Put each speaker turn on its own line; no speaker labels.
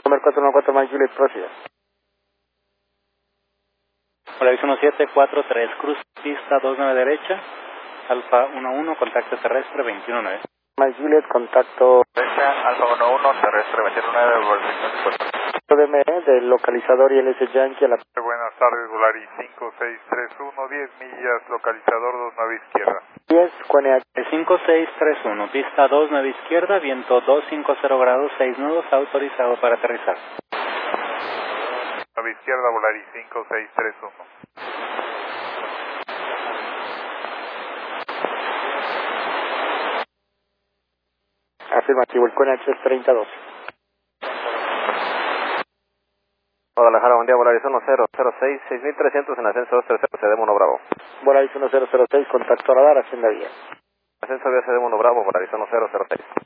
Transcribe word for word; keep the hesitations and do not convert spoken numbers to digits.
Comer cuatro uno cuatro Mike Juliet, proceda.
Polaris uno siete cuatro tres Cruz, pista dos nueve derecha, Alfa uno uno, contacto terrestre veintiuno nueve.
Mike Juliet, contacto
derecha, Alfa uno uno, terrestre veintiuno nueve, volvimiento.
D M E del localizador y L S Yankee a la...
Buenas tardes, Volaris cinco seis tres uno, diez millas, localizador dos nueve izquierda.
diez, Q N H.
cinco seis tres uno, pista dos nueve izquierda, viento doscientos cincuenta grados, seis nudos, autorizado para aterrizar.
nueve izquierda, Volaris cinco seis tres uno.
Afirmativo, el Q N H es treinta doce.
Guadalajara, buen día, Volaris uno cero cero seis, seis mil trescientos en ascenso dos treinta, C D uno Bravo.
Volaris uno cero cero seis, contacto radar, hacienda vía.
Ascenso vía C D uno Bravo, Volaris uno cero cero seis.